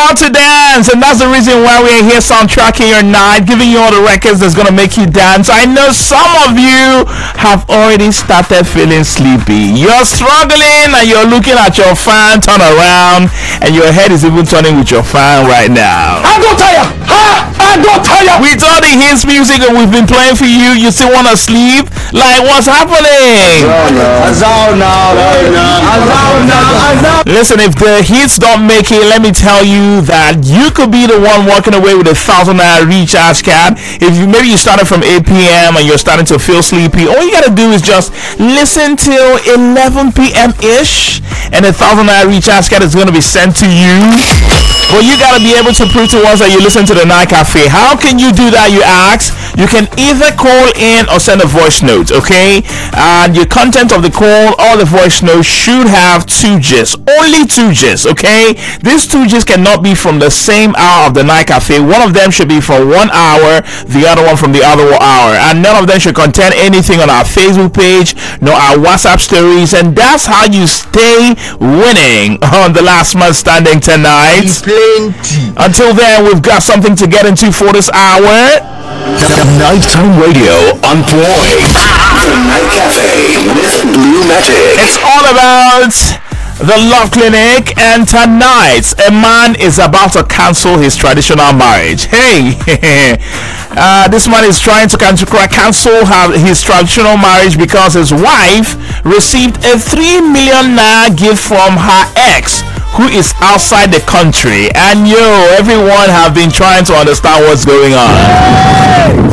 want to dance, and that's the reason why we're here soundtracking your night, giving you all the records that's gonna make you dance. I know some of you have already started feeling sleepy. You're struggling and you're looking at your fan turn around, and your head is even turning with your fan right now. I got tired. I got tired. With all the hits music that we've been playing for you, you still wanna sleep? Like, what's happening? Listen, if the hits don't make it, let me tell you that you could be the one walking away with 1,000 naira recharge card. If you started from 8 p.m. and you're starting to feel sleepy, all you gotta do is just listen till 11 p.m. ish, and 1,000 naira recharge card is gonna be sent to you. But you gotta be able to prove to us that you listen to the Night Cafe. How can you do that, you ask? You can either call in or send a voice note, okay? And your content of the call or the voice note should have 2 Gs. Only 2 Gs, okay? These 2 Gs cannot be from the same hour of the Night Cafe. One of them should be from 1 hour, the other one from the other hour. And none of them should contain anything on our Facebook page, nor our WhatsApp stories. And that's how you stay winning on the Last Man Standing tonight. Until then, we've got something to get into for this hour. Nighttime radio on point. The Night Cafe with Blue Magic. It's all about the Love Clinic, and tonight a man is about to cancel his traditional marriage. Hey, this man is trying to cancel his traditional marriage because his wife received a 3 million naira gift from her ex, who is outside the country. And everyone have been trying to understand what's going on.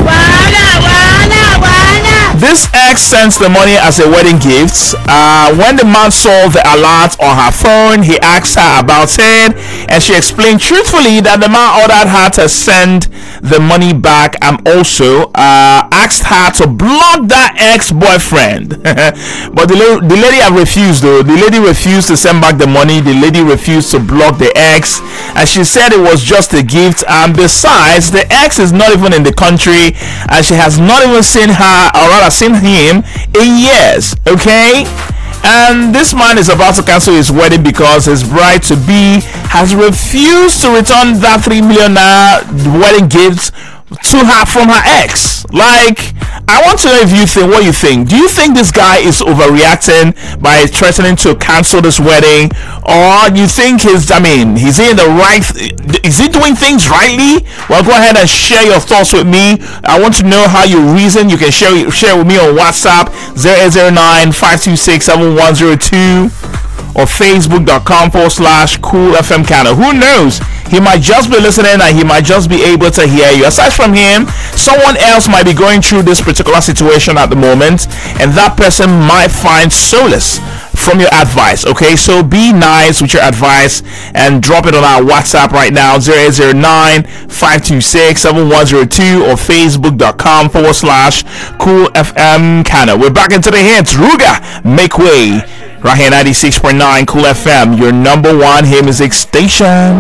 This ex sends the money as a wedding gift. When the man saw the alert on her phone, he asked her about it, and she explained truthfully that the man ordered her to send the money back, and also asked her to block that ex-boyfriend. But the lady have refused though. The lady refused to send back the money. The lady refused to block the ex, and she said it was just a gift, and besides, the ex is not even in the country, and she has not even seen her, or rather seen him, in years. Okay, and this man is about to cancel his wedding because his bride-to-be has refused to return that 3 million wedding gift to her from her ex. Like, I want to know what you think. Do you think this guy is overreacting by threatening to cancel this wedding, or you think he's in the right? Is he doing things rightly? Well, go ahead and share your thoughts with me. I want to know how you reason. You can share with me on WhatsApp 0809-526-7102 or Facebook.com/Cool FM Canada. Who knows? He might just be listening and he might just be able to hear you. Aside from him, someone else might be going through this particular situation at the moment, and that person might find solace from your advice. Okay, so be nice with your advice and drop it on our WhatsApp right now, 0809-526-7102 or Facebook.com/Cool FM Canada. We're back into the hits. Ruga, Make Way, right here 96.9 Cool FM, your number one hit music station.